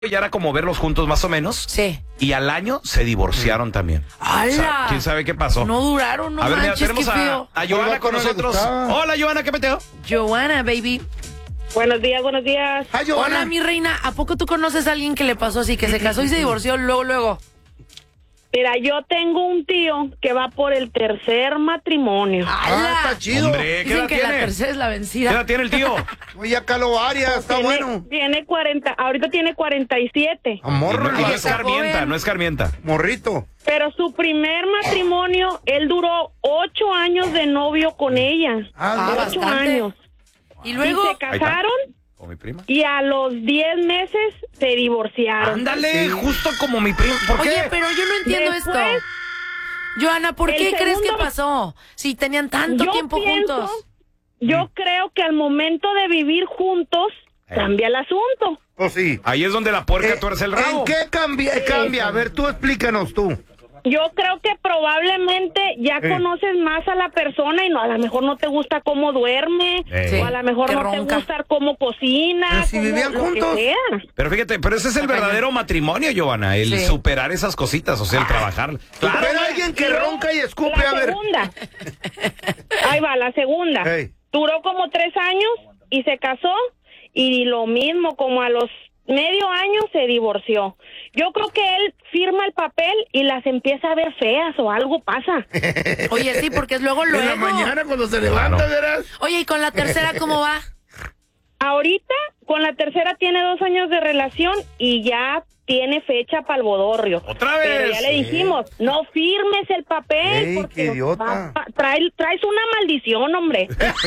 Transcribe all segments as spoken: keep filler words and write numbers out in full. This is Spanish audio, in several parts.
ya era como verlos juntos más o menos. Sí. Y al año se divorciaron también. ¡Hala! O sea, ¿quién sabe qué pasó? No duraron, no A ver, mira, manches, tenemos qué feo. a, a Johanna con no le nosotros. gustaba. Hola, Johanna, ¿qué peteo? Johanna, baby. Buenos días, buenos días. Ay, Johanna. Hola, mi reina. ¿A poco tú conoces a alguien que le pasó así, que se casó y se divorció luego, luego? Mira, yo tengo un tío que va por el tercer matrimonio. Ah, está chido. Hombre, ¿qué Dicen edad que la tiene? tercera es la ¿Qué vencida. edad tiene el tío? Oye, acá lo varias, está tiene, bueno. Tiene cuarenta, ahorita tiene cuarenta y siete. A morro, Y no, el y no vato. es carmienta, joven. no es carmienta. Morrito. Pero su primer matrimonio, él duró ocho años de novio con ella. Ah, Ah, ocho bastante. años. Y luego, Y se casaron ¿Con mi prima? y a los diez meses se divorciaron. Ándale, Sí. justo como mi prima. ¿Por qué? oye, pero yo no entiendo Después, esto. Johanna, ¿por el qué crees que segundo- pasó? Si tenían tanto Yo tiempo pienso- juntos. Yo creo que al momento de vivir juntos Eh. cambia el asunto. Pues sí. Ahí es donde la puerca Eh, tuerce el rabo. ¿En qué cambia? cambia? A ver, tú explícanos tú. Yo creo que probablemente ya Eh. conoces más a la persona y no, a lo mejor no te gusta cómo duerme, Eh. o a lo mejor que no ronca. te gusta cómo cocina, Pero si cómo- vivían lo que juntos. sea. Pero fíjate, pero ese es el verdadero matrimonio, Johanna, el Sí. superar esas cositas, o sea, el trabajar. Claro, Pero güey. alguien que Y luego, ronca y escupe, la a ver. segunda. Ahí va, la segunda. Ey. Duró como tres años y se casó y lo mismo, como a los medio año se divorció. Yo creo que él firma el papel y las empieza a ver feas o algo pasa. Oye, sí, porque es luego, En la luego. mañana cuando se levanta, Claro. verás. Oye, ¿y con la tercera cómo va? Ahorita, con la tercera tiene dos años de relación y ya tiene fecha para el bodorrio. ¿Otra vez? Pero ya le dijimos, no firmes el papel. Ey, porque qué idiota. va- va- trae- traes una maldición, hombre.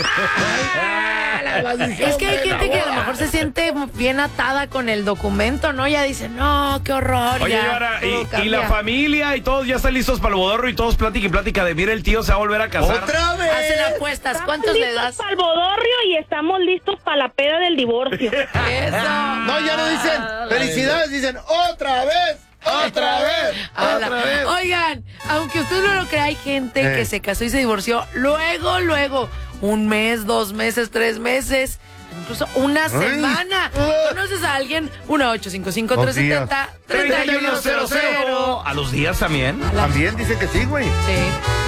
Es que hay gente que a lo mejor se siente bien atada con el documento, ¿no? Ya dice, no, qué horror. Oye, ya, Johanna, todo y, y cambia. la familia y todos ya están listos para el bodorrio y todos plática y plática de, mira, el tío se va a volver a casar. ¡Otra vez! Hacen apuestas, ¿cuántos le das? Para el bodorrio y estamos listos para la peda del divorcio. Eso. No, ya no dicen felicidades, dicen otra vez, otra vez, Ala. otra vez. Oigan, aunque usted no lo crea, hay gente Eh. que se casó y se divorció luego, luego, un mes, dos meses, tres meses, incluso una semana. ¿Conoces a alguien? uno ocho cinco cinco, tres siete cero, tres uno cero cero. A los días también. También dice que sí, güey. Sí.